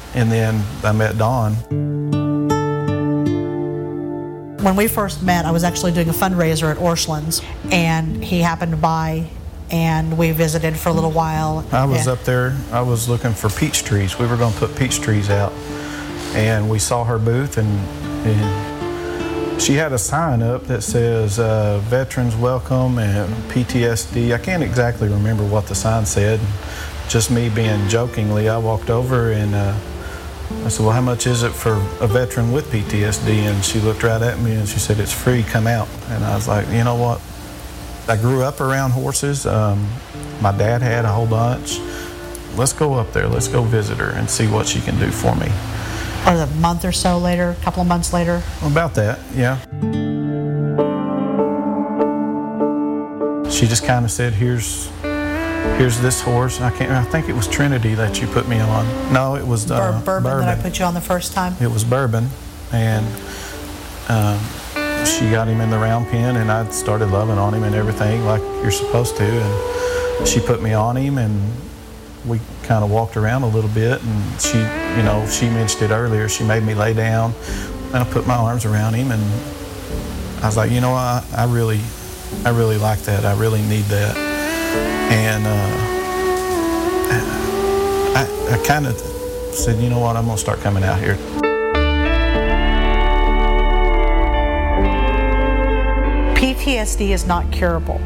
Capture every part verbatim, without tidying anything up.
and then I met Don. When we first met, I was actually doing a fundraiser at Orscheln's, and he happened to buy, and we visited for a little while. I was yeah. up there, I was looking for peach trees. We were going to put peach trees out, and we saw her booth, and, and she had a sign up that says uh, Veterans Welcome and P T S D. I can't exactly remember what the sign said. Just me being jokingly, I walked over and uh, I said, well, how much is it for a veteran with P T S D? And she looked right at me and she said, it's free, come out. And I was like, you know what? I grew up around horses. Um, my dad had a whole bunch. Let's go up there, let's go visit her and see what she can do for me. Or a month or so later, a couple of months later? About that, yeah. She just kind of said, here's here's this horse. I can't, I think it was Trinity that you put me on. No, it was uh, Bur- bourbon, Bourbon that I put you on the first time? It was Bourbon, and um, she got him in the round pen, and I started loving on him and everything like you're supposed to, and she put me on him, and we kind of walked around a little bit, and she, you know, she mentioned it earlier, she made me lay down, and I put my arms around him, and I was like, you know, I, I really, I really like that, I really need that. And uh, I, I kind of said, you know what, I'm going to start coming out here. P T S D is not curable.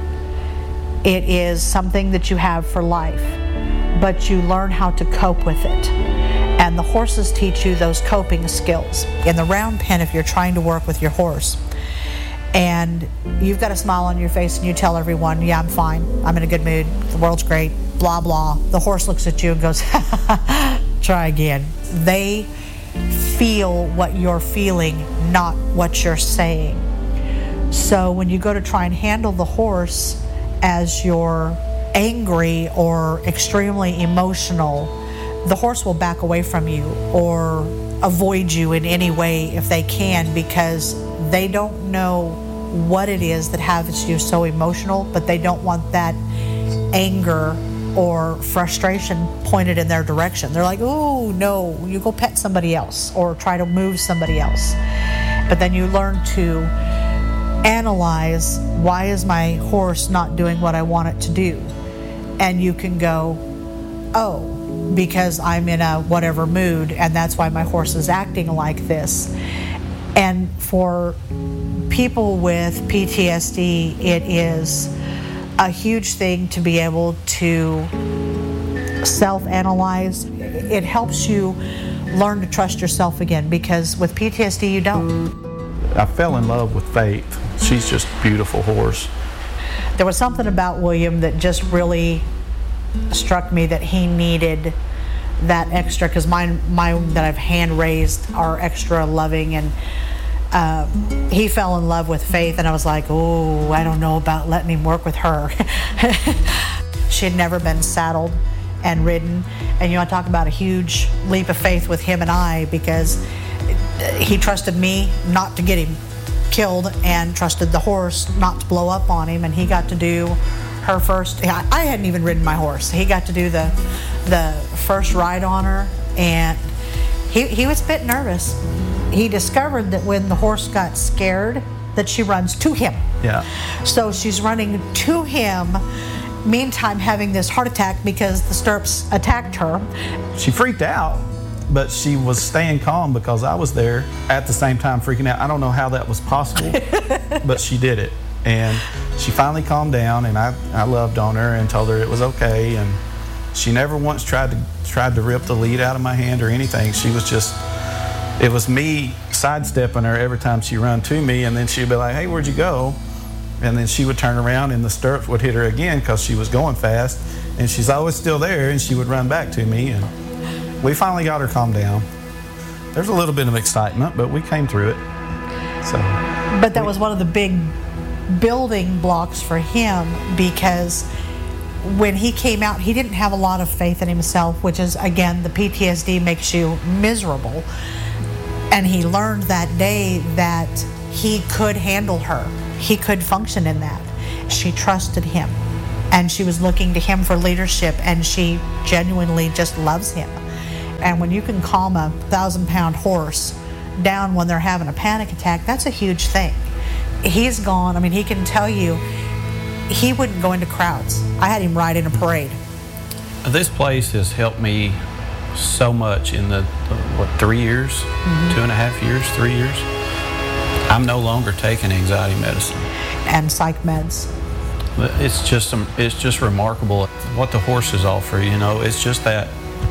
It is something that you have for life, but you learn how to cope with it. And the horses teach you those coping skills. In the round pen, if you're trying to work with your horse, and you've got a smile on your face and you tell everyone, yeah, I'm fine, I'm in a good mood, the world's great, blah, blah. The horse looks at you and goes, try again. They feel what you're feeling, not what you're saying. So when you go to try and handle the horse as you're angry or extremely emotional, the horse will back away from you or avoid you in any way if they can, because they don't know what it is that has you so emotional, but they don't want that anger or frustration pointed in their direction. They're like, oh, no, you go pet somebody else or try to move somebody else. But then you learn to analyze, why is my horse not doing what I want it to do? And you can go, oh, because I'm in a whatever mood, and that's why my horse is acting like this. And for people with P T S D, it is a huge thing to be able to self-analyze. It helps you learn to trust yourself again, because with P T S D you don't. I fell in love with Faith. She's just a beautiful horse. There was something about William that just really struck me, that he needed that extra, because mine, mine that I've hand raised are extra loving, and uh, he fell in love with Faith, and I was like, oh, I don't know about letting him work with her. She had never been saddled and ridden, and you want to talk about a huge leap of faith with him and I, because he trusted me not to get him killed and trusted the horse not to blow up on him, and he got to do her first. I hadn't even ridden my horse. He got to do the the first ride on her, and he he was a bit nervous. He discovered that when the horse got scared, that she runs to him. Yeah. So she's running to him, meantime having this heart attack because the stirrups attacked her. She freaked out, but she was staying calm because I was there at the same time freaking out. I don't know how that was possible, but she did it. And she finally calmed down, and I, I loved on her and told her it was okay. And she never once tried to tried to rip the lead out of my hand or anything. She was just, it was me sidestepping her every time she ran to me, and then she'd be like, hey, where'd you go? And then she would turn around and the stirrups would hit her again because she was going fast, and she's always still there, and she would run back to me. And we finally got her calmed down. There's a little bit of excitement, but we came through it. So. But that was one of the big building blocks for him, because when he came out, he didn't have a lot of faith in himself, which is, again, the P T S D makes you miserable. And he learned that day that he could handle her. He could function in that. She trusted him, and she was looking to him for leadership, and she genuinely just loves him. And when you can calm a thousand pound horse down when they're having a panic attack, that's a huge thing. He's gone, I mean, he can tell you, he wouldn't go into crowds. I had him ride in a parade. This place has helped me so much in the, what, three years, mm-hmm. two and a half years, three years. I'm no longer taking anxiety medicine. And psych meds. It's just, it's just remarkable what the horses offer, you know. It's just that,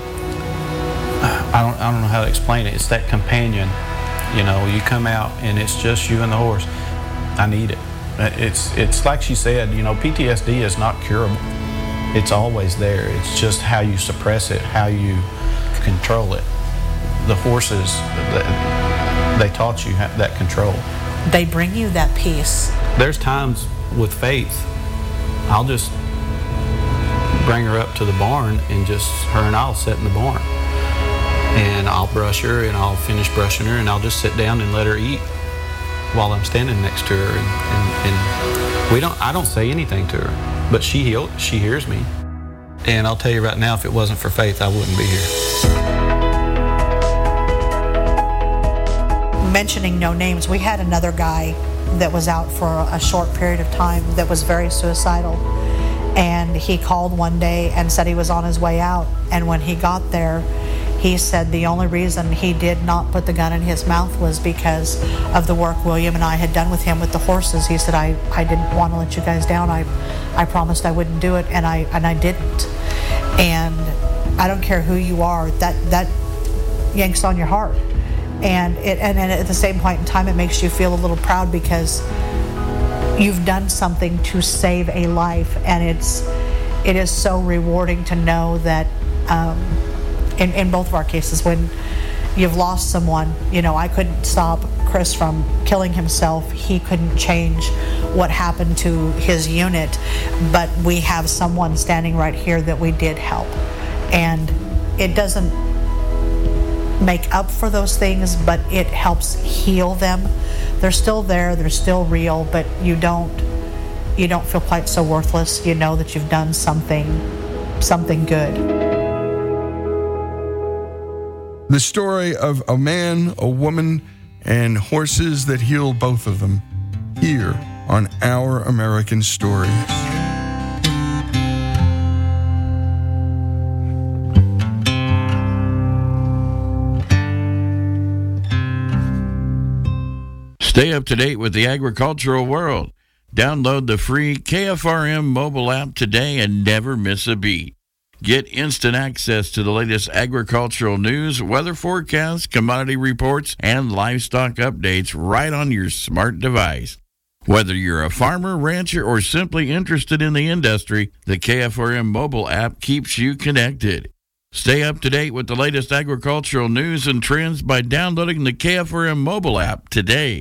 I don't, I don't know how to explain it. It's that companion, you know. You come out and it's just you and the horse. I need it. It's, it's like she said, you know, P T S D is not curable. It's always there. It's just how you suppress it, how you control it. The horses, they taught you that control. They bring you that peace. There's times with Faith, I'll just bring her up to the barn and just, her and I'll sit in the barn. And I'll brush her and I'll finish brushing her and I'll just sit down and let her eat while I'm standing next to her. And, and, and we don't, I don't say anything to her, but she, she hears me. And I'll tell you right now, if it wasn't for Faith, I wouldn't be here. Mentioning no names, we had another guy that was out for a short period of time that was very suicidal. And he called one day and said he was on his way out. And when he got there, he said the only reason he did not put the gun in his mouth was because of the work William and I had done with him with the horses. He said, I, I didn't want to let you guys down. I, I promised I wouldn't do it, and I and I didn't. And I don't care who you are, that, that yanks on your heart. And, it, and and at the same point in time, it makes you feel a little proud because you've done something to save a life, and it's it is so rewarding to know that um, in, in both of our cases, when you've lost someone, you know, I couldn't stop Chris from killing himself. He couldn't change what happened to his unit, but we have someone standing right here that we did help. And it doesn't make up for those things, but it helps heal them. They're still there, they're still real, but you don't you don't feel quite so worthless. You know that you've done something something good. The story of a man, a woman, and horses that heal both of them here on Our American Stories. Stay up to date with the agricultural world. Download the free K F R M mobile app today and never miss a beat. Get instant access to the latest agricultural news, weather forecasts, commodity reports, and livestock updates right on your smart device. Whether you're a farmer, rancher, or simply interested in the industry, the K F R M mobile app keeps you connected. Stay up to date with the latest agricultural news and trends by downloading the K F R M mobile app today.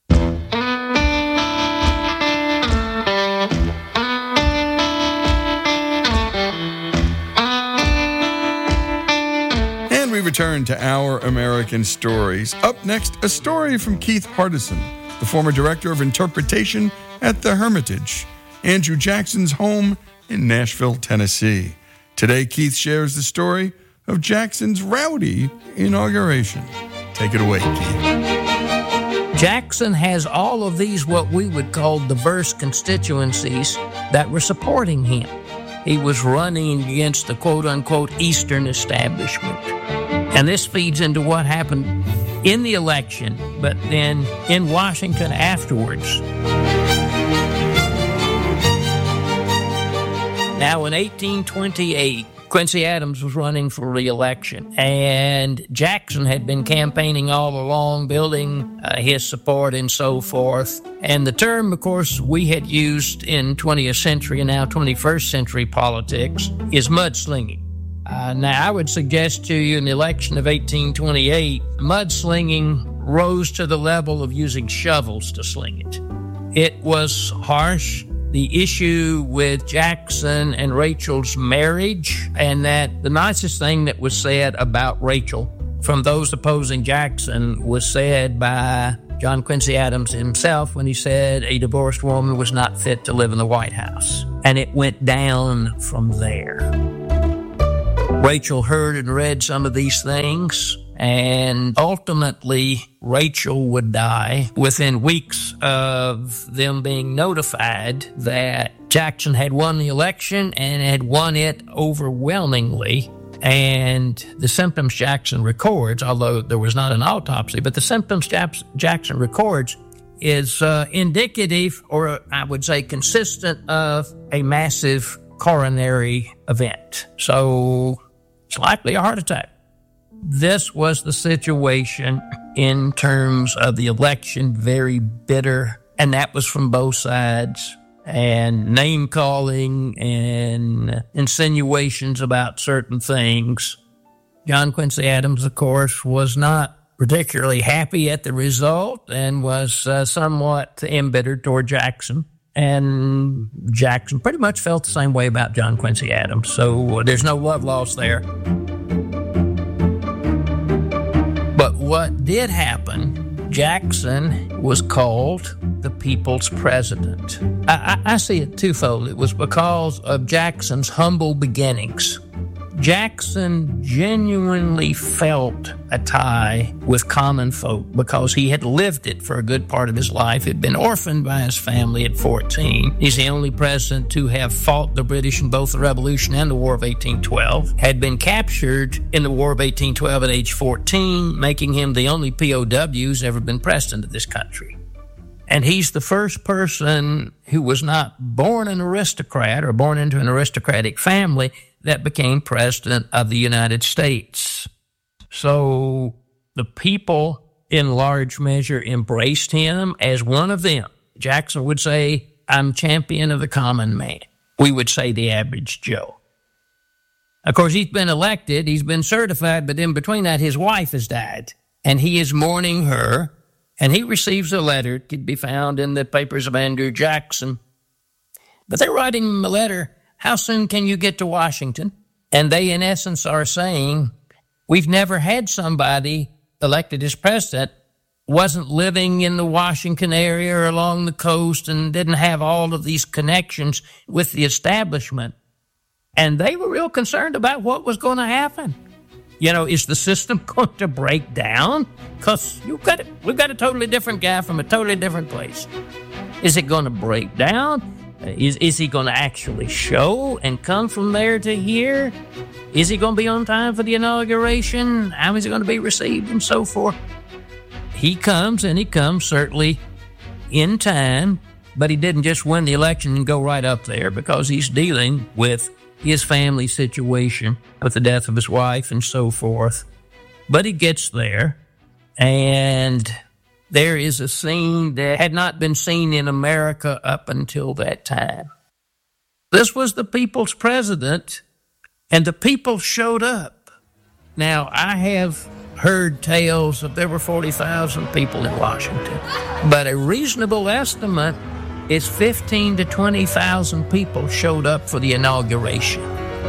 And we return to Our American Stories. Up next, a story from Keith Hardison, the former director of interpretation at the Hermitage, Andrew Jackson's home in Nashville, Tennessee. Today, Keith shares the story of Jackson's rowdy inauguration. Take it away, Keith. Jackson has all of these what we would call diverse constituencies that were supporting him. He was running against the quote-unquote Eastern establishment. And this feeds into what happened in the election, but then in Washington afterwards. Now, in eighteen twenty-eight, Quincy Adams was running for re-election, and Jackson had been campaigning all along, building uh, his support and so forth. And the term, of course, we had used in twentieth century and now twenty-first century politics is mudslinging. Uh, now, I would suggest to you in the election of eighteen twenty-eight, mudslinging rose to the level of using shovels to sling it. It was harsh. The issue with Jackson and Rachel's marriage, and that the nicest thing that was said about Rachel from those opposing Jackson was said by John Quincy Adams himself when he said a divorced woman was not fit to live in the White House. And it went down from there. Rachel heard and read some of these things, and ultimately Rachel would die within weeks of them being notified that Jackson had won the election and had won it overwhelmingly. And the symptoms Jackson records, although there was not an autopsy, but the symptoms Jackson records is uh, indicative, or I would say consistent, of a massive coronary event. So it's likely a heart attack. This was the situation in terms of the election, very bitter, and that was from both sides. And name-calling and insinuations about certain things. John Quincy Adams, of course, was not particularly happy at the result and was uh, somewhat embittered toward Jackson. And Jackson pretty much felt the same way about John Quincy Adams, so there's no love lost there. But what did happen, Jackson was called the people's president. I, I, I see it twofold. It was because of Jackson's humble beginnings. Jackson genuinely felt a tie with common folk because he had lived it for a good part of his life. He'd been orphaned by his family at fourteen. He's the only president to have fought the British in both the Revolution and the War of eighteen twelve. Had been captured in the War of eighteen twelve at age fourteen, making him the only P O W who's ever been pressed into this country. And he's the first person who was not born an aristocrat or born into an aristocratic family that became president of the United States. So the people, in large measure, embraced him as one of them. Jackson would say, I'm champion of the common man. We would say the average Joe. Of course, he's been elected, he's been certified, but in between that, his wife has died, and he is mourning her. And he receives a letter. It could be found in the papers of Andrew Jackson. But they're writing him a letter, how soon can you get to Washington? And they, in essence, are saying, we've never had somebody elected as president, wasn't living in the Washington area or along the coast and didn't have all of these connections with the establishment. And they were real concerned about what was going to happen. You know, is the system going to break down? Because you've got a, we've got a totally different guy from a totally different place. Is it going to break down? Is, is he going to actually show and come from there to here? Is he going to be on time for the inauguration? How is he going to be received and so forth? He comes, and he comes certainly in time, but he didn't just win the election and go right up there because he's dealing with his family situation with the death of his wife and so forth. But he gets there, and there is a scene that had not been seen in America up until that time. This was the people's president, and the people showed up. Now, I have heard tales of there were forty thousand people in Washington, but a reasonable estimate is fifteen to twenty thousand people showed up for the inauguration.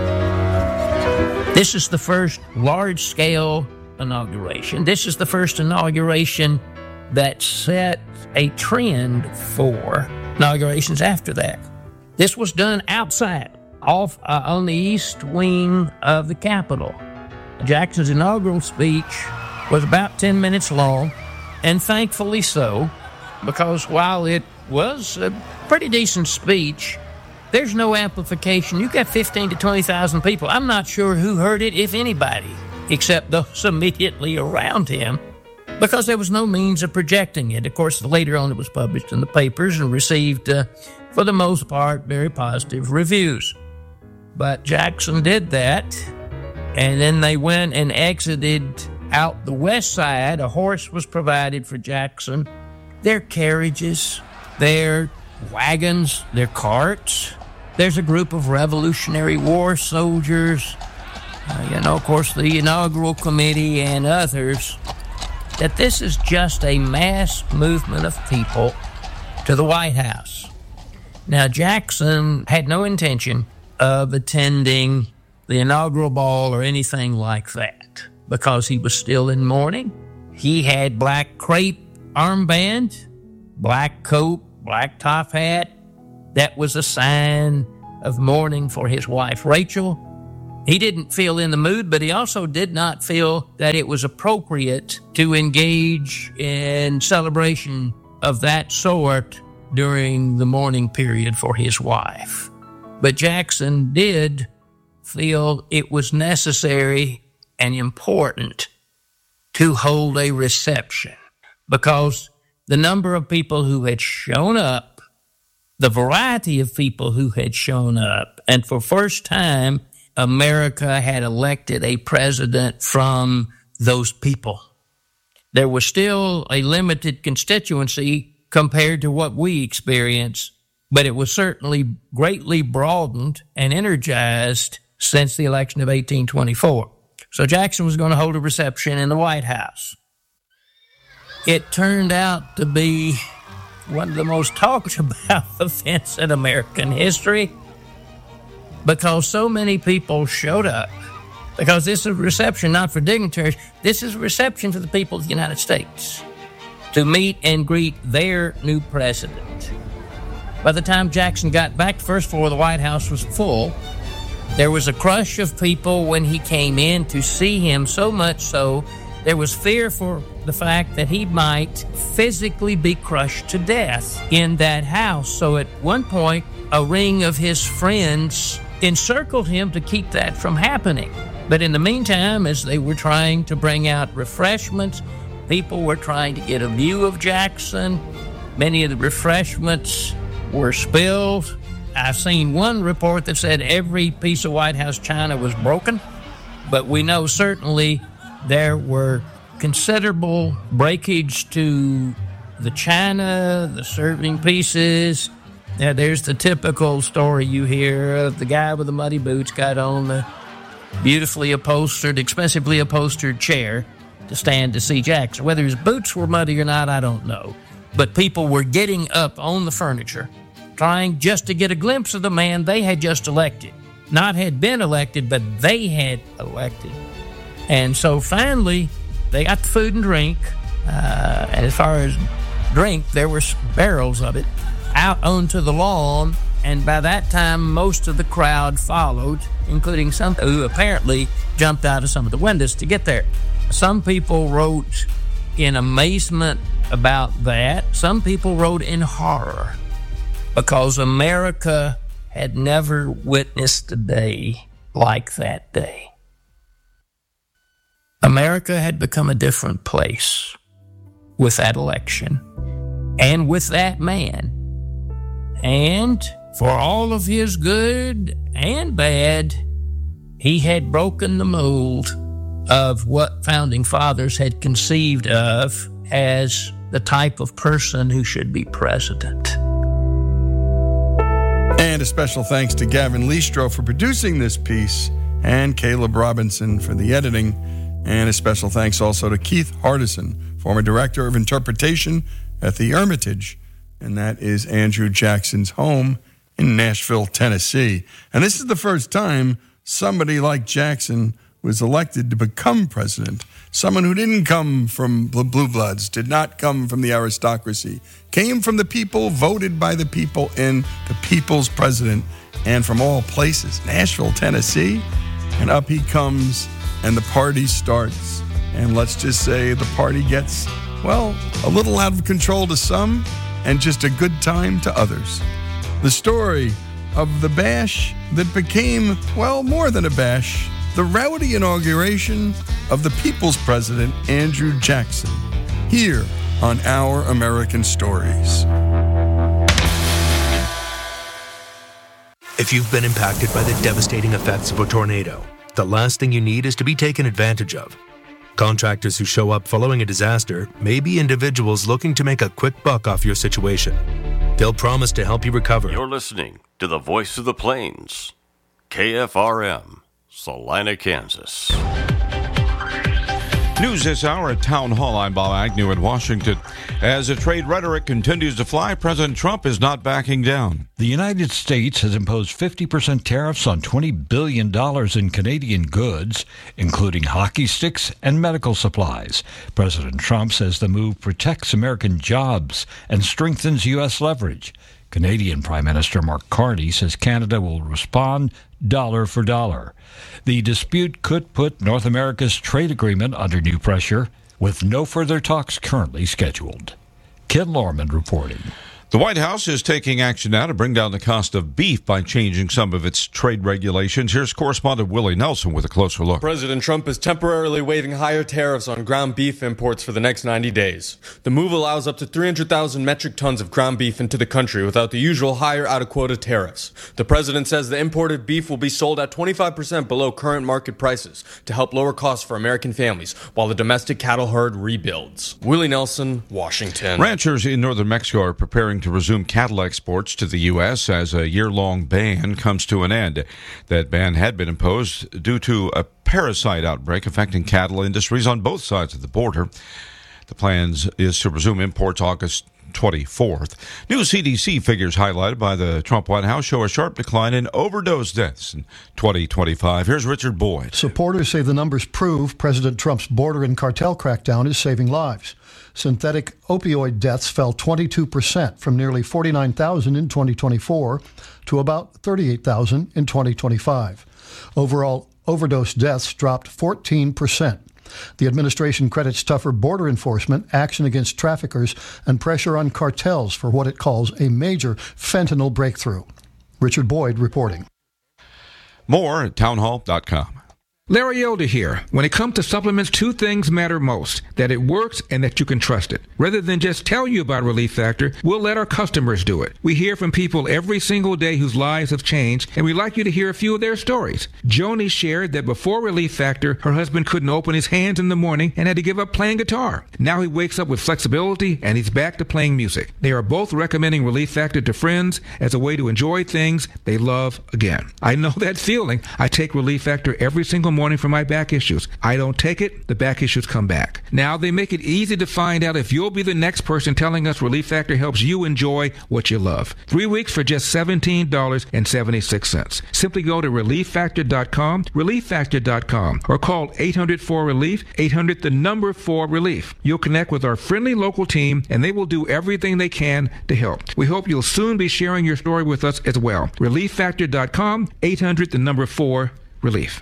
This is the first large-scale inauguration. This is the first inauguration that set a trend for inaugurations after that. This was done outside, off uh, on the east wing of the Capitol. Jackson's inaugural speech was about ten minutes long, and thankfully so, because while it was a pretty decent speech, there's no amplification. You got fifteen to twenty thousand people. I'm not sure who heard it, if anybody, except those immediately around him, because there was no means of projecting it. Of course, later on it was published in the papers and received, uh, for the most part, very positive reviews. But Jackson did that, and then they went and exited out the west side. A horse was provided for Jackson. Their carriages, their wagons, their carts. There's a group of Revolutionary War soldiers, uh, you know, of course, the inaugural committee and others, that this is just a mass movement of people to the White House. Now, Jackson had no intention of attending the inaugural ball or anything like that because he was still in mourning. He had black crepe armband, black coat, black top hat. That was a sign of mourning for his wife, Rachel. He didn't feel in the mood, but he also did not feel that it was appropriate to engage in celebration of that sort during the mourning period for his wife. But Jackson did feel it was necessary and important to hold a reception because the number of people who had shown up, the variety of people who had shown up, and for first time, America had elected a president from those people. There was still a limited constituency compared to what we experience, but it was certainly greatly broadened and energized since the election of eighteen twenty-four. So Jackson was going to hold a reception in the White House. It turned out to be one of the most talked about events in American history because so many people showed up. Because this is a reception not for dignitaries, this is a reception for the people of the United States to meet and greet their new president. By the time Jackson got back, the first floor of the White House was full. There was a crush of people when he came in to see him, so much so there was fear for the fact that he might physically be crushed to death in that house. So at one point, a ring of his friends encircled him to keep that from happening. But in the meantime, as they were trying to bring out refreshments, people were trying to get a view of Jackson. Many of the refreshments were spilled. I've seen one report that said every piece of White House china was broken, but we know certainly there were considerable breakage to the china, the serving pieces. Now, there's the typical story you hear of the guy with the muddy boots got on the beautifully upholstered, expensively upholstered chair to stand to see Jackson. Whether his boots were muddy or not, I don't know. But people were getting up on the furniture, trying just to get a glimpse of the man they had just elected. Not had been elected, but they had elected. And so finally, they got the food and drink. Uh, and as far as drink, there were barrels of it out onto the lawn. And by that time, most of the crowd followed, including some who apparently jumped out of some of the windows to get there. Some people wrote in amazement about that. Some people wrote in horror because America had never witnessed a day like that day. America had become a different place with that election and with that man. And for all of his good and bad, he had broken the mold of what founding fathers had conceived of as the type of person who should be president. And a special thanks to Gavin Leistro for producing this piece and Caleb Robinson for the editing. And a special thanks also to Keith Hardison, former Director of Interpretation at the Hermitage. And that is Andrew Jackson's home in Nashville, Tennessee. And this is the first time somebody like Jackson was elected to become president. Someone who didn't come from the Blue Bloods, did not come from the aristocracy, came from the people, voted by the people, and the people's president. And from all places, Nashville, Tennessee. And up he comes, and the party starts. And let's just say the party gets, well, a little out of control to some, and just a good time to others. The story of the bash that became, well, more than a bash, the rowdy inauguration of the people's president, Andrew Jackson, here on Our American Stories. If you've been impacted by the devastating effects of a tornado, the last thing you need is to be taken advantage of. Contractors who show up following a disaster may be individuals looking to make a quick buck off your situation. They'll promise to help you recover. You're listening to the Voice of the Plains, K F R M, Salina, Kansas. News this hour at Town Hall. I'm Bob Agnew in Washington. As the trade rhetoric continues to fly, President Trump is not backing down. The United States has imposed fifty percent tariffs on twenty billion dollars in Canadian goods, including hockey sticks and medical supplies. President Trump says the move protects American jobs and strengthens U S leverage. Canadian Prime Minister Mark Carney says Canada will respond dollar for dollar. The dispute could put North America's trade agreement under new pressure, with no further talks currently scheduled. Ken Lorman reporting. The White House is taking action now to bring down the cost of beef by changing some of its trade regulations. Here's correspondent Willie Nelson with a closer look. President Trump is temporarily waiving higher tariffs on ground beef imports for the next ninety days. The move allows up to three hundred thousand metric tons of ground beef into the country without the usual higher out-of-quota tariffs. The president says the imported beef will be sold at twenty-five percent below current market prices to help lower costs for American families while the domestic cattle herd rebuilds. Willie Nelson, Washington. Ranchers in northern Mexico are preparing to resume cattle exports to the U S as a year-long ban comes to an end. That ban had been imposed due to a parasite outbreak affecting cattle industries on both sides of the border. The plan is to resume imports August twenty-fourth. New C D C figures highlighted by the Trump White House show a sharp decline in overdose deaths in twenty twenty-five. Here's Richard Boyd. Supporters say the numbers prove President Trump's border and cartel crackdown is saving lives. Synthetic opioid deaths fell twenty-two percent from nearly forty-nine thousand in twenty twenty-four to about thirty-eight thousand in twenty twenty-five. Overall overdose deaths dropped fourteen percent. The administration credits tougher border enforcement, action against traffickers, and pressure on cartels for what it calls a major fentanyl breakthrough. Richard Boyd reporting. More at townhall dot com. Larry Elder here. When it comes to supplements, two things matter most: that it works and that you can trust it. Rather than just tell you about Relief Factor, we'll let our customers do it. We hear from people every single day whose lives have changed, and we'd like you to hear a few of their stories. Joni shared that before Relief Factor, her husband couldn't open his hands in the morning and had to give up playing guitar. Now he wakes up with flexibility and he's back to playing music. They are both recommending Relief Factor to friends as a way to enjoy things they love again. I know that feeling. I take Relief Factor every single morning for my back issues. I don't take it, the back issues come back. Now they make it easy to find out if you'll be the next person telling us Relief Factor helps you enjoy what you love. Three weeks for just seventeen dollars and seventy-six cents. Simply go to relief factor dot com, relief factor dot com, or call eight hundred four relief, eight hundred the number four relief. You'll connect with our friendly local team and they will do everything they can to help. We hope you'll soon be sharing your story with us as well. relief factor dot com, eight hundred the number four relief.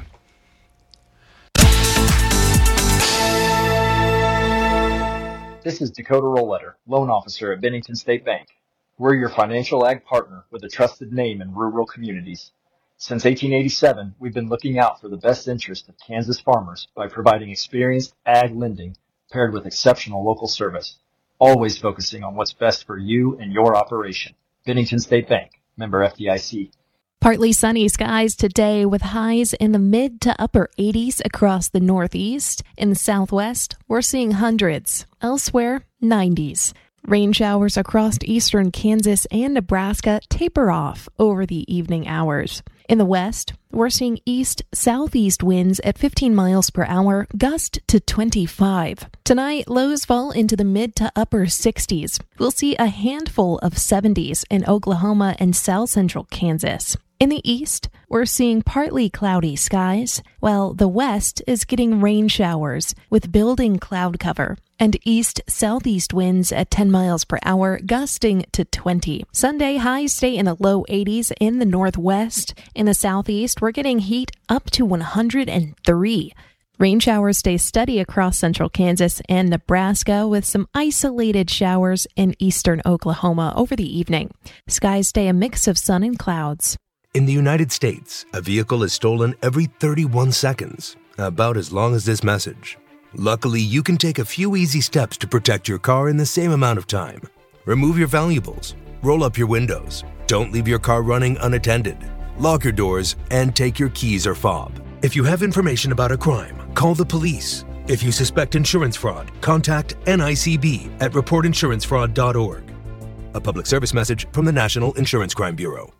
This is Dakota Rollletter, loan officer at Bennington State Bank. We're your financial ag partner with a trusted name in rural communities. Since eighteen eighty-seven, we've been looking out for the best interest of Kansas farmers by providing experienced ag lending paired with exceptional local service, always focusing on what's best for you and your operation. Bennington State Bank, member F D I C. Partly sunny skies today with highs in the mid to upper eighties across the northeast. In the southwest, we're seeing hundreds. Elsewhere, nineties. Rain showers across eastern Kansas and Nebraska taper off over the evening hours. In the west, we're seeing east-southeast winds at fifteen miles per hour, gust to twenty-five. Tonight, lows fall into the mid to upper sixties. We'll see a handful of seventies in Oklahoma and south central Kansas. In the east, we're seeing partly cloudy skies, while the west is getting rain showers with building cloud cover and east-southeast winds at ten miles per hour, gusting to twenty. Sunday, highs stay in the low eighties in the northwest. In the southeast, we're getting heat up to one hundred three. Rain showers stay steady across central Kansas and Nebraska with some isolated showers in eastern Oklahoma over the evening. Skies stay a mix of sun and clouds. In the United States, a vehicle is stolen every thirty-one seconds, about as long as this message. Luckily, you can take a few easy steps to protect your car in the same amount of time. Remove your valuables, roll up your windows, don't leave your car running unattended, lock your doors, and take your keys or fob. If you have information about a crime, call the police. If you suspect insurance fraud, contact N I C B at report insurance fraud dot org. A public service message from the National Insurance Crime Bureau.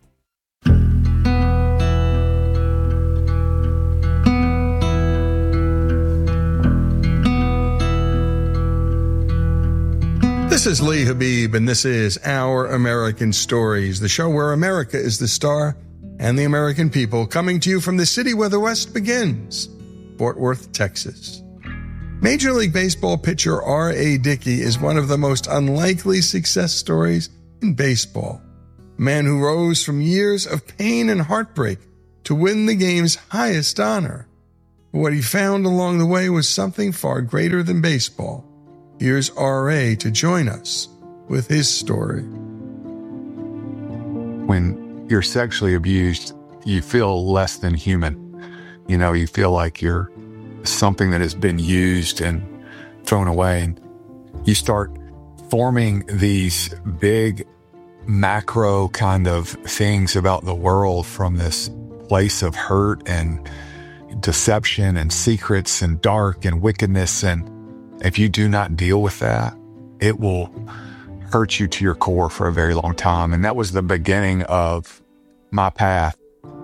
This is Lee Habib, and this is Our American Stories, the show where America is the star and the American people, coming to you from the city where the West begins, Fort Worth, Texas. Major League Baseball pitcher R A. Dickey is one of the most unlikely success stories in baseball. A man who rose from years of pain and heartbreak to to win the game's highest honor. But what he found along the way was something far greater than baseball. Here's R A to join us with his story. When you're sexually abused, you feel less than human. You know, you feel like you're something that has been used and thrown away. And you start forming these big macro kind of things about the world from this place of hurt and deception and secrets and dark and wickedness. And if you do not deal with that, it will hurt you to your core for a very long time. And that was the beginning of my path.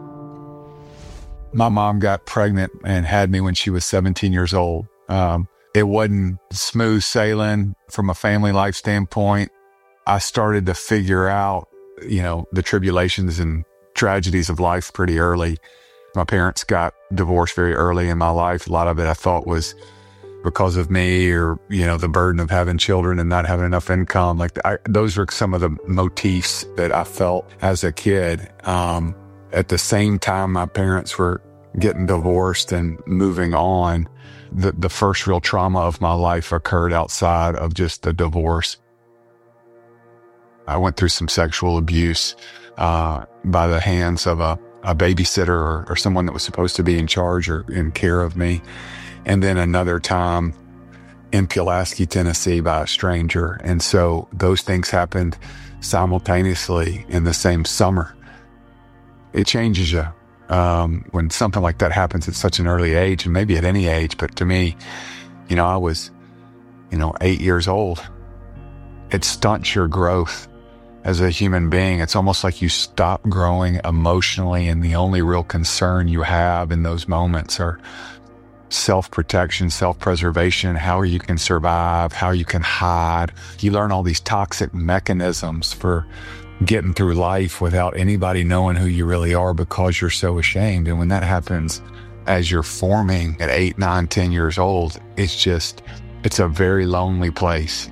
My mom got pregnant and had me when she was seventeen years old. Um, it wasn't smooth sailing from a family life standpoint. I started to figure out, you know, the tribulations and tragedies of life pretty early. My parents got divorced very early in my life. A lot of it I thought was because of me, or, you know, the burden of having children and not having enough income. Like I, those were some of the motifs that I felt as a kid. Um, at the same time, my parents were getting divorced and moving on. The, the first real trauma of my life occurred outside of just the divorce. I went through some sexual abuse uh, by the hands of a, a babysitter or, or someone that was supposed to be in charge or in care of me. And then another time in Pulaski, Tennessee by a stranger. And so those things happened simultaneously in the same summer. It changes you um, when something like that happens at such an early age, and maybe at any age. But to me, you know, I was, you know, eight years old. It stunts your growth as a human being. It's almost like you stop growing emotionally, and the only real concern you have in those moments are self-protection, self-preservation, how you can survive, how you can hide. You learn all these toxic mechanisms for getting through life without anybody knowing who you really are because you're so ashamed. And when that happens as you're forming at eight, nine, ten years old, it's just, it's a very lonely place.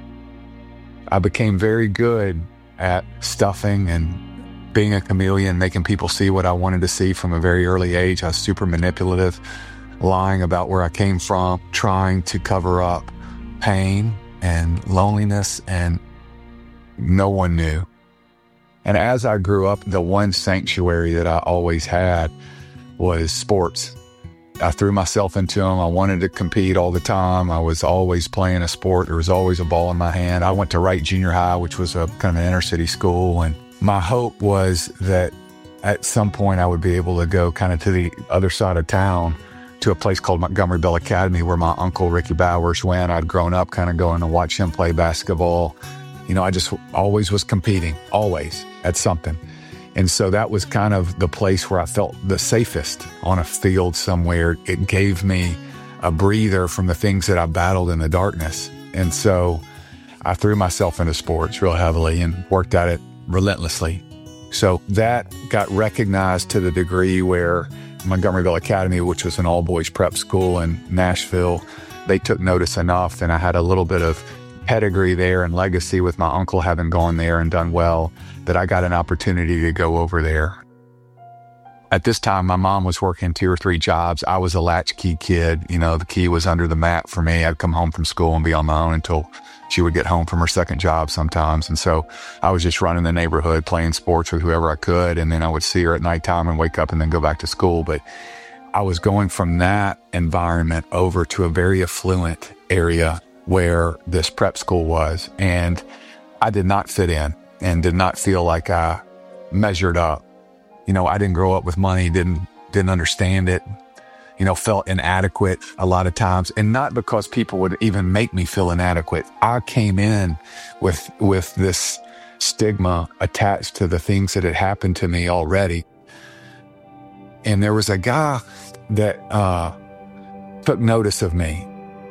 I became very good at stuffing and being a chameleon, making people see what I wanted to see from a very early age. I was super manipulative, lying about where I came from, trying to cover up pain and loneliness, and no one knew. And as I grew up, the one sanctuary that I always had was sports. I threw myself into them. I wanted to compete all the time. I was always playing a sport. There was always a ball in my hand. I went to Wright Junior High, which was a kind of an inner city school. And my hope was that at some point I would be able to go kind of to the other side of town to a place called Montgomery Bell Academy, where my uncle Ricky Bowers went. I'd grown up kind of going to watch him play basketball. You know, I just always was competing, always at something. And so that was kind of the place where I felt the safest, on a field somewhere. It gave me a breather from the things that I battled in the darkness. And so I threw myself into sports real heavily and worked at it relentlessly. So that got recognized to the degree where Montgomery Bell Academy, which was an all-boys prep school in Nashville, they took notice enough, and I had a little bit of pedigree there and legacy with my uncle having gone there and done well, that I got an opportunity to go over there. At this time, my mom was working two or three jobs. I was a latchkey kid. You know, the key was under the mat for me. I'd come home from school and be on my own until she would get home from her second job sometimes. And so I was just running the neighborhood, playing sports with whoever I could. And then I would see her at nighttime and wake up and then go back to school. But I was going from that environment over to a very affluent area where this prep school was. And I did not fit in and did not feel like I measured up. You know, I didn't grow up with money, didn't didn't understand it, you know, felt inadequate a lot of times. And not because people would even make me feel inadequate. I came in with with this stigma attached to the things that had happened to me already. And there was a guy that uh, took notice of me.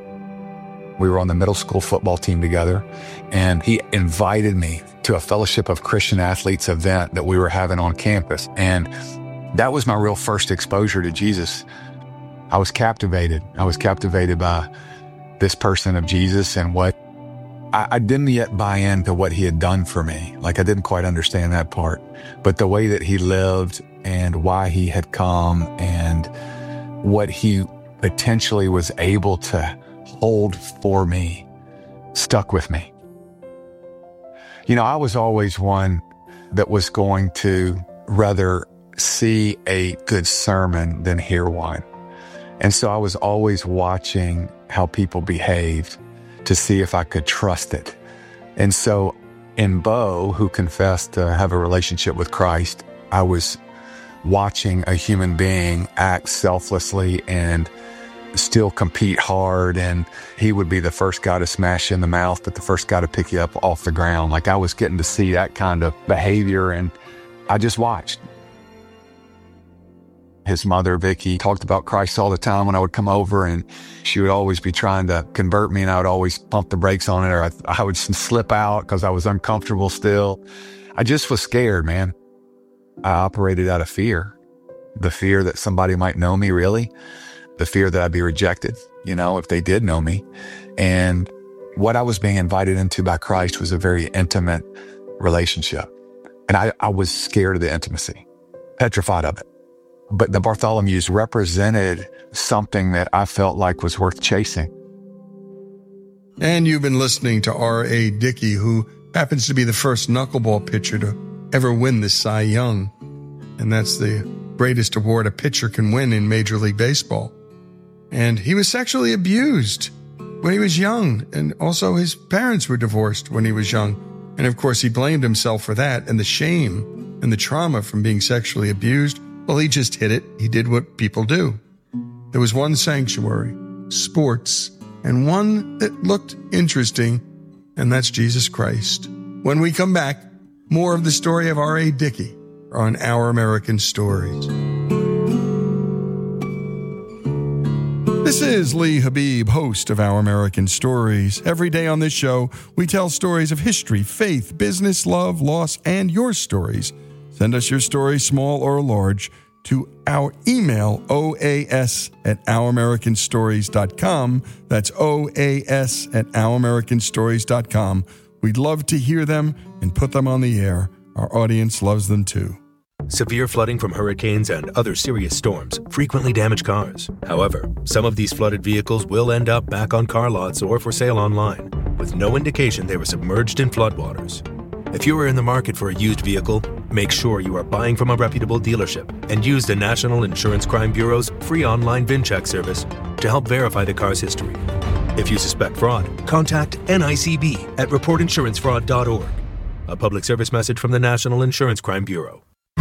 We were on the middle school football team together, and he invited me to a Fellowship of Christian Athletes event that we were having on campus. And that was my real first exposure to Jesus. I was captivated. I was captivated by this person of Jesus and what I, I didn't yet buy into what he had done for me. Like, I didn't quite understand that part, but the way that he lived and why he had come and what he potentially was able to hold for me stuck with me. You know, I was always one that was going to rather see a good sermon than hear one. And so I was always watching how people behaved to see if I could trust it. And so in Bo, who confessed to have a relationship with Christ, I was watching a human being act selflessly and still compete hard. And he would be the first guy to smash you in the mouth, but the first guy to pick you up off the ground. Like, I was getting to see that kind of behavior, and I just watched. His mother, Vicky, talked about Christ all the time when I would come over, and she would always be trying to convert me, and I would always pump the brakes on it, or I, I would slip out because I was uncomfortable still. I just was scared, man. I operated out of fear. The fear that somebody might know me, really. The fear that I'd be rejected, you know, if they did know me. And what I was being invited into by Christ was a very intimate relationship. And I, I was scared of the intimacy, petrified of it. But the Bartholomews represented something that I felt like was worth chasing. And you've been listening to R A. Dickey, who happens to be the first knuckleball pitcher to ever win the Cy Young. And that's the greatest award a pitcher can win in Major League Baseball. And he was sexually abused when he was young. And also his parents were divorced when he was young. And of course, he blamed himself for that and the shame and the trauma from being sexually abused. Well, he just hit it. He did what people do. There was one sanctuary, sports, and one that looked interesting, and that's Jesus Christ. When we come back, more of the story of R A. Dickey on Our American Stories. This is Lee Habib, host of Our American Stories. Every day on this show, we tell stories of history, faith, business, love, loss, and your stories. Send us your story, small or large, to our email, O A S at our american stories dot com. That's O A S at our american stories dot com. We'd love to hear them and put them on the air. Our audience loves them too. Severe flooding from hurricanes and other serious storms frequently damage cars. However, some of these flooded vehicles will end up back on car lots or for sale online, with no indication they were submerged in floodwaters. If you are in the market for a used vehicle, make sure you are buying from a reputable dealership and use the National Insurance Crime Bureau's free online VinCheck service to help verify the car's history. If you suspect fraud, contact N I C B at report insurance fraud dot org. A public service message from the National Insurance Crime Bureau.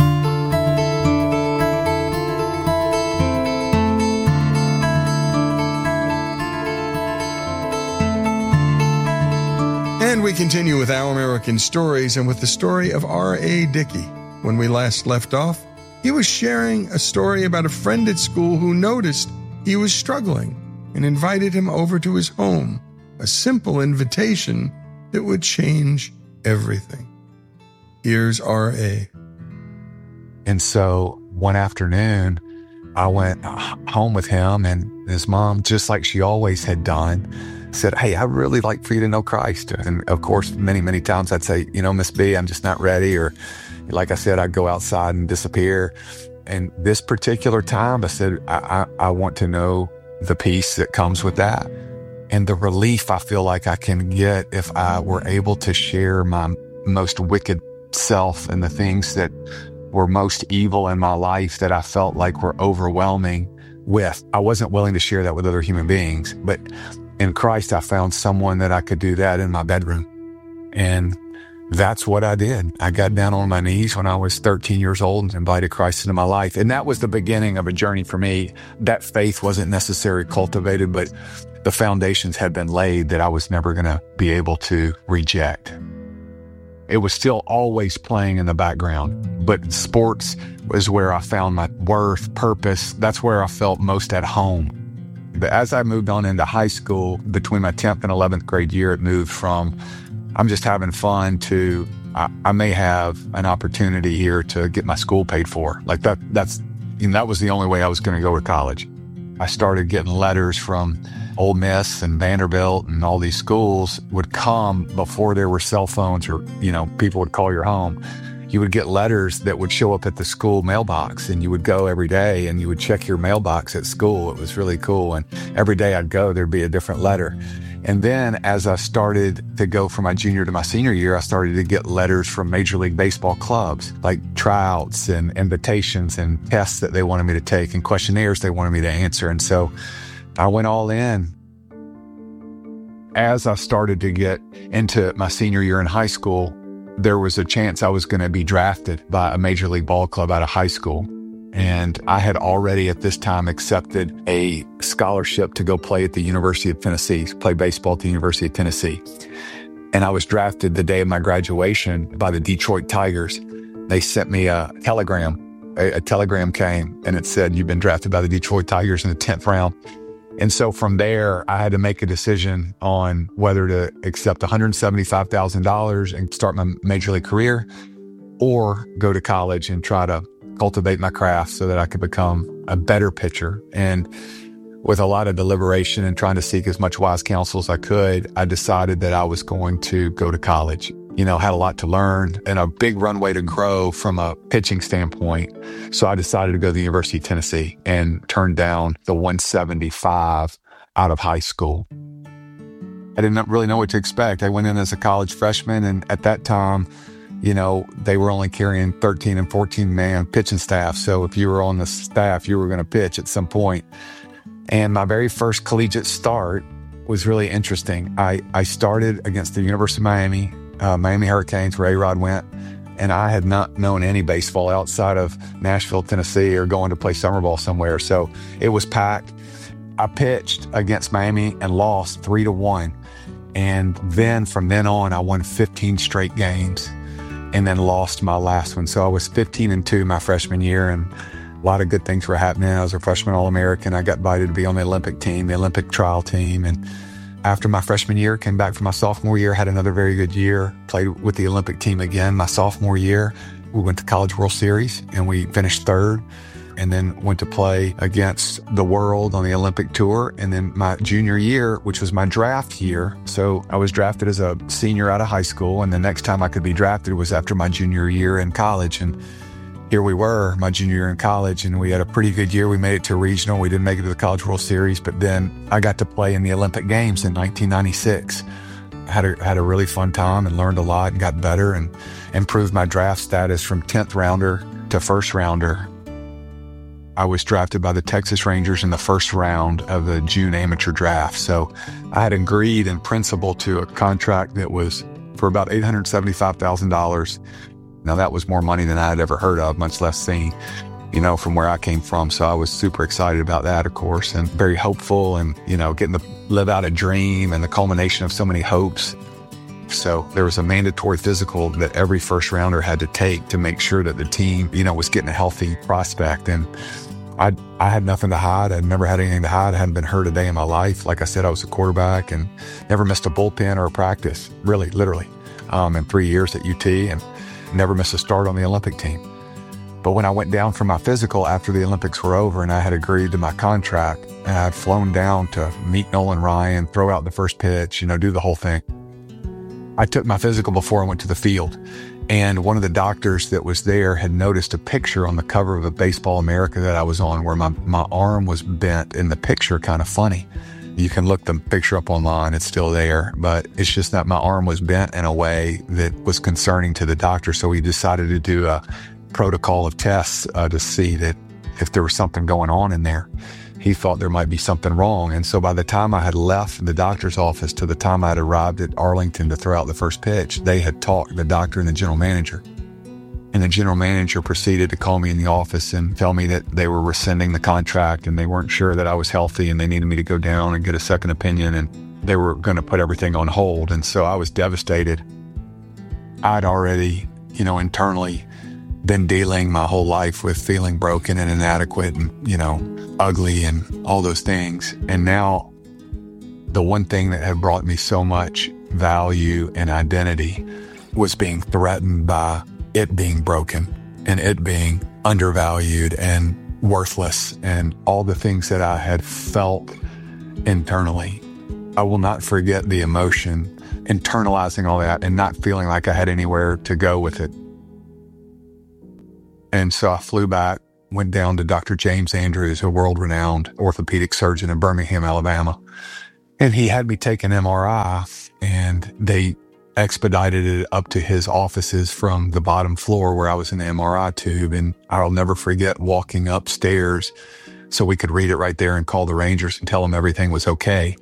And we continue with Our American Stories and with the story of R A. Dickey. When we last left off, he was sharing a story about a friend at school who noticed he was struggling and invited him over to his home, a simple invitation that would change everything. Here's R A. And so one afternoon, I went home with him, and his mom, just like she always had done, said, "Hey, I'd really like for you to know Christ." And of course, many, many times I'd say, you know, Miss B, I'm just not ready. Or like I said, I'd go outside and disappear. And this particular time I said, I, I, I want to know the peace that comes with that. And the relief I feel like I can get if I were able to share my most wicked self and the things that were most evil in my life that I felt like were overwhelming with. I wasn't willing to share that with other human beings, but in Christ, I found someone that I could do that in my bedroom. And that's what I did. I got down on my knees when I was thirteen years old and invited Christ into my life. And that was the beginning of a journey for me. That faith wasn't necessarily cultivated, but the foundations had been laid that I was never going to be able to reject. It was still always playing in the background, but sports was where I found my worth, purpose. That's where I felt most at home. But as I moved on into high school, between my tenth and eleventh grade year, it moved from I'm just having fun to I, I may have an opportunity here to get my school paid for. Like that, that's, you know, that was the only way I was going to go to college. I started getting letters from Ole Miss and Vanderbilt and all these schools would come before there were cell phones or, you know, people would call your home. you would get letters that would show up at the school mailbox, and you would go every day and you would check your mailbox at school. It was really cool. And every day I'd go, there'd be a different letter. And then as I started to go from my junior to my senior year, I started to get letters from Major League Baseball clubs, like tryouts and invitations and tests that they wanted me to take and questionnaires they wanted me to answer. And so I went all in. As I started to get into my senior year in high school, there was a chance I was going to be drafted by a Major League Ball club out of high school. And I had already at this time accepted a scholarship to go play at the University of Tennessee, play baseball at the University of Tennessee. And I was drafted the day of my graduation by the Detroit Tigers. They sent me a telegram. A, a telegram came and it said, "You've been drafted by the Detroit Tigers in the tenth round." And so from there, I had to make a decision on whether to accept one hundred seventy-five thousand dollars and start my major league career, or go to college and try to cultivate my craft so that I could become a better pitcher. And with a lot of deliberation and trying to seek as much wise counsel as I could, I decided that I was going to go to college. You know, had a lot to learn and a big runway to grow from a pitching standpoint. So I decided to go to the University of Tennessee and turned down the one seventy-five out of high school. I didn't really know what to expect. I went in as a college freshman, and at that time, you know, they were only carrying thirteen and fourteen man pitching staff. So if you were on the staff, you were going to pitch at some point. And my very first collegiate start was really interesting. I, I started against the University of Miami, uh, Miami Hurricanes, where A-Rod went. And I had not known any baseball outside of Nashville, Tennessee, or going to play summer ball somewhere. So it was packed. I pitched against Miami and lost three to one. And then from then on, I won fifteen straight games and then lost my last one. So I was fifteen and two my freshman year, and a lot of good things were happening. I was a freshman All-American. I got invited to be on the Olympic team, the Olympic trial team. And after my freshman year, came back for my sophomore year, had another very good year, played with the Olympic team again. My sophomore year, we went to College World Series and we finished third, and then went to play against the world on the Olympic tour. And then my junior year, which was my draft year, so I was drafted as a senior out of high school, and the next time I could be drafted was after my junior year in college. And here we were, my junior year in college, and we had a pretty good year. We made it to regional. We didn't make it to the College World Series, but then I got to play in the Olympic Games in nineteen ninety-six. I had a, had a really fun time and learned a lot and got better and improved my draft status from tenth rounder to first rounder. I was drafted by the Texas Rangers in the first round of the June amateur draft. So I had agreed in principle to a contract that was for about eight hundred seventy-five thousand dollars. Now, that was more money than I had ever heard of, much less seen, you know, from where I came from. So I was super excited about that, of course, and very hopeful and, you know, getting to live out a dream and the culmination of so many hopes. So there was a mandatory physical that every first rounder had to take to make sure that the team, you know, was getting a healthy prospect. And I I had nothing to hide. I'd never had anything to hide. I hadn't been hurt a day in my life. Like I said, I was a quarterback and never missed a bullpen or a practice, really, literally, um, in three years at U T, and never missed a start on the Olympic team. But when I went down for my physical after the Olympics were over and I had agreed to my contract and I had flown down to meet Nolan Ryan, throw out the first pitch, you know, do the whole thing, I took my physical before I went to the field. And one of the doctors that was there had noticed a picture on the cover of a Baseball America that I was on where my, my arm was bent in the picture, kind of funny. You can look the picture up online, it's still there, but it's just that my arm was bent in a way that was concerning to the doctor. So he decided to do a protocol of tests uh, to see that if there was something going on in there. He thought there might be something wrong. And so by the time I had left the doctor's office to the time I had arrived at Arlington to throw out the first pitch, they had talked, the doctor and the general manager. And the general manager proceeded to call me in the office and tell me that they were rescinding the contract and they weren't sure that I was healthy and they needed me to go down and get a second opinion, and they were going to put everything on hold. And so I was devastated. I'd already, you know, internally been dealing my whole life with feeling broken and inadequate and, you know, ugly and all those things. And now the one thing that had brought me so much value and identity was being threatened by it being broken and it being undervalued and worthless and all the things that I had felt internally. I will not forget the emotion, internalizing all that and not feeling like I had anywhere to go with it. And so I flew back, went down to Doctor James Andrews, a world-renowned orthopedic surgeon in Birmingham, Alabama. And he had me take an M R I, and they expedited it up to his offices from the bottom floor where I was in the M R I tube. And I'll never forget walking upstairs so we could read it right there and call the Rangers and tell them everything was okay.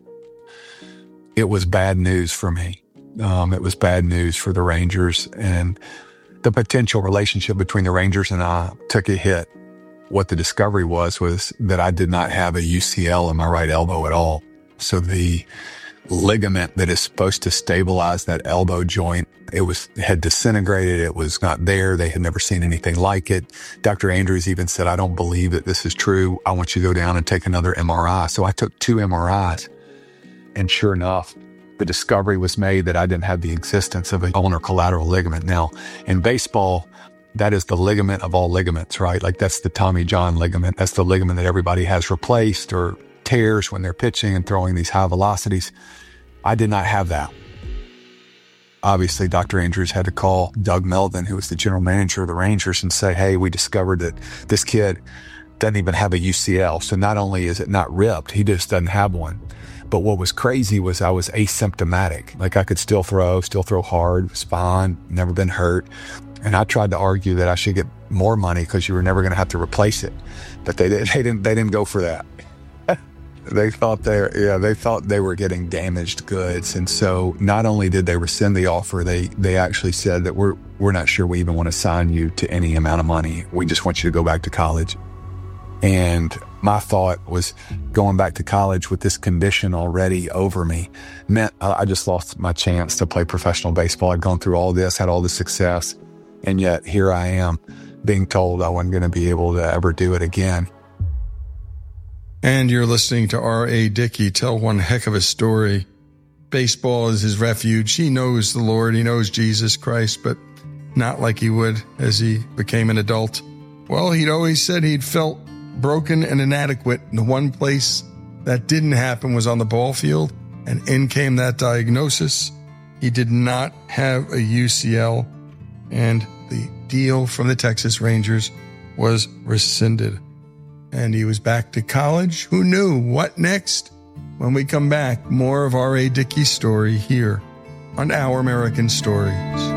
It was bad news for me. Um, it was bad news for the Rangers, and the potential relationship between the Rangers and I took a hit. What the discovery was, was that I did not have a U C L in my right elbow at all. So the ligament that is supposed to stabilize that elbow joint, it was had disintegrated. It was not there. They had never seen anything like it. Doctor Andrews even said, I don't believe that this is true. I want you to go down and take another M R I. So I took two M R Is. And sure enough, the discovery was made that I didn't have the existence of an ulnar collateral ligament. Now, in baseball, that is the ligament of all ligaments, right? Like that's the Tommy John ligament. That's the ligament that everybody has replaced or tears when they're pitching and throwing these high velocities. I did not have that. Obviously, Doctor Andrews had to call Doug Melvin, who was the general manager of the Rangers, and say, hey, we discovered that this kid doesn't even have a U C L. So not only is it not ripped, he just doesn't have one. But what was crazy was I was asymptomatic. Like I could still throw, still throw hard, was fine, never been hurt. And I tried to argue that I should get more money because you were never going to have to replace it. But they, they didn't, they didn't go for that. They thought they, yeah, they thought they were getting damaged goods. And so not only did they rescind the offer, they, they actually said that we're, we're not sure we even want to sign you to any amount of money. We just want you to go back to college. And my thought was going back to college with this condition already over me meant I just lost my chance to play professional baseball. I'd gone through all this, had all this success. And yet here I am being told I wasn't going to be able to ever do it again. And you're listening to R A. Dickey tell one heck of a story. Baseball is his refuge. He knows the Lord. He knows Jesus Christ, but not like he would as he became an adult. Well, he'd always said he'd felt broken and inadequate. The one place that didn't happen was on the ball field, and in came that diagnosis. He did not have a U C L, and the deal from the Texas Rangers was rescinded. And he was back to college. Who knew? What next? When we come back, more of R A. Dickey's story here on Our American Stories.